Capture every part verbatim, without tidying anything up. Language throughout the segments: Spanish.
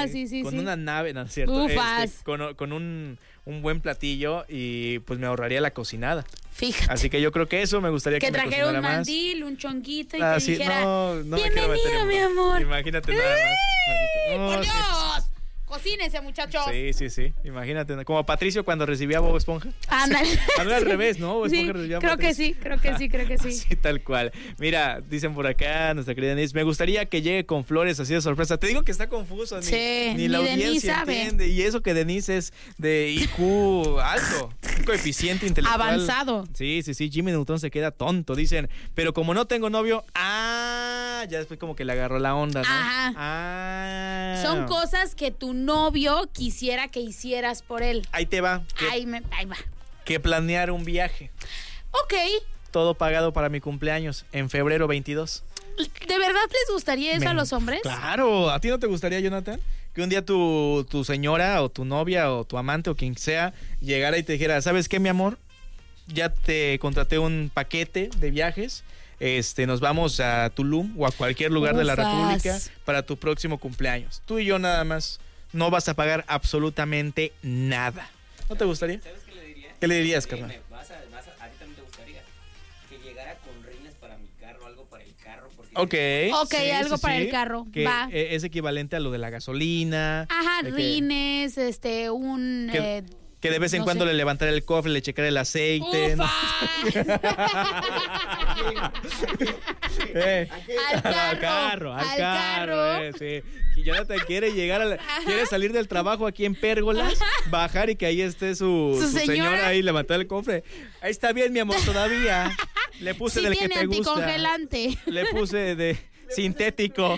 Ah, sí, sí, Con sí. una nave, ¿no es cierto? Ufas. Este, con con un, un buen platillo y pues me ahorraría la cocinada. Fíjate. Así que yo creo que eso me gustaría que, Que me trajera un cocinara más. mandil, un chonguito y Ah, te sí, dijera, no, no me quiero meter bienvenido, en mi bronca. amor. Imagínate nada más. No, ¡Por sí. Dios! Cocínense, muchachos. Sí, sí, sí. Imagínate. Como Patricio cuando recibía a Bob Esponja. Ándale. Ah, no, al revés, ¿no? Bob Sí, Esponja recibía a creo que Patricio. sí, creo que sí, creo que sí. Sí, tal cual. Mira, dicen por acá, nuestra querida Denise, me gustaría que llegue con flores así de sorpresa. Te digo que está confuso, ni, Sí, ni la ni Denise audiencia sabe. entiende. Y eso que Denise es de I Q alto, un coeficiente intelectual. Avanzado. Sí, sí, sí, Jimmy Neutron se queda tonto, dicen. Pero como no tengo novio, ah, ya después como que le agarró la onda, ¿no? Ajá. Ah. Son cosas que tu novio quisiera que hicieras por él. Ahí te va. Que, Ahí, me, ahí va. que planear un viaje. Ok. Todo pagado para mi cumpleaños en febrero veintidós. ¿De verdad les gustaría eso Me- a los hombres? Claro, ¿a ti no te gustaría, Jonathan? Que un día tu, tu señora o tu novia o tu amante o quien sea llegara y te dijera, ¿sabes qué, mi amor? Ya te contraté un paquete de viajes. Este, nos vamos a Tulum o a cualquier lugar de la Ufas. República para tu próximo cumpleaños. Tú y yo nada más. No vas a pagar absolutamente nada. ¿No te gustaría? ¿Sabes qué le diría? ¿Qué le dirías, Eh, carnal? me- vas a, vas a, a ti también te gustaría que llegara con rines para mi carro, algo para el carro. Porque Ok. Ok, algo para el carro, Que va. eh, es equivalente a lo de la gasolina. Ajá, de que- rines, este, un... Que- eh, Que de vez en no cuando sé. le levantara el cofre, le checara el aceite. ¿no? Eh, Al carro, al carro, al al carro, carro. eh, sí. Que Jonathan quiere llegar a la- quiere salir del trabajo aquí en Pérgolas, bajar y que ahí esté su, ¿Su su señora? señora ahí levantar el cofre. Ahí está bien, mi amor, todavía. Le puse Sí del que tiene te gusta. anticongelante. Le puse de sintético.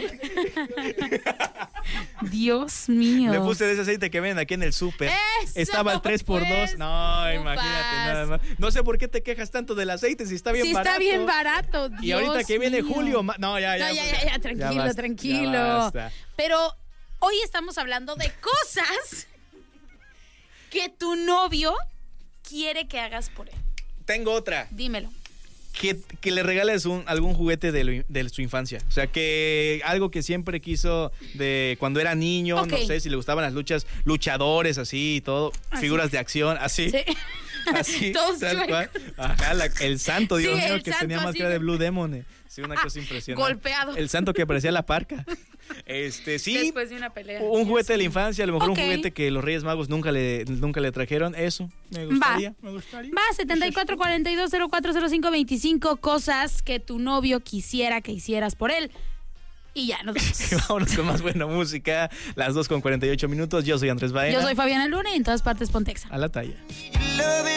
Dios mío. Le puse de ese aceite que venden aquí en el súper. ¡Eso, Estaba al tres por dos. pues! No, Ufas. imagínate nada más. No sé por qué te quejas tanto del aceite si está bien Sí, barato. está bien barato. Y ahorita Dios que viene mío. julio, ma- no, ya, ya. No, ya, pues, ya, ya, tranquilo, basta, tranquilo. ya basta. Pero hoy estamos hablando de cosas que tu novio quiere que hagas por él. Tengo otra. Dímelo. Que, que le regales un, algún juguete de, lo- de su infancia. O sea, que algo que siempre quiso de cuando era niño, Ok. no sé si le gustaban las luchas, luchadores así y todo, Así. figuras de acción, así. Sí. Así, Todos tal chuecos. cual. Ajá, la- el santo, Dios Sí, mío, el que santo tenía así máscara de- de Blue Demon. eh. Sí, una cosa impresionante. Golpeado. El santo que parecía la parca. Este, sí. Después de una pelea. Un juguete de la infancia, a lo mejor Ok. un juguete que los Reyes Magos nunca le, nunca le trajeron. Eso, me gustaría. Me gustaría. Va, setenta y cuatro cuarenta y dos cero cuatro cero cinco veinticinco, cosas que tu novio quisiera que hicieras por él. Y ya, nos vemos. Vámonos con más buena música. Las dos con cuarenta y ocho minutos. Yo soy Andrés Baena. Yo soy Fabiana Luna y en todas partes Pontexa. A la talla.